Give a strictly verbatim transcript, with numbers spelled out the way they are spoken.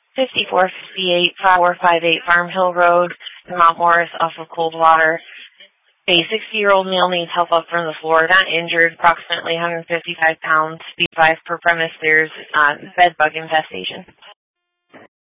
fifty-four fifty-eight, five four five eight Farm Hill Road in Mount Morris off of Coldwater. A sixty-year-old male needs help up from the floor, not injured, approximately one hundred fifty-five pounds. Be advised per premise there's uh, bed bug infestation.